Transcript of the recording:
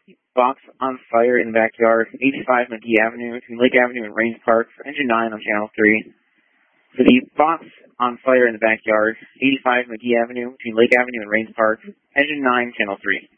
Box on fire in the backyard, 85 McGee Avenue between Lake Avenue and Range Park for Engine 9 on Channel 3. For the box on fire in the backyard, 85 McGee Avenue between Lake Avenue and Range Park, Engine 9, Channel 3.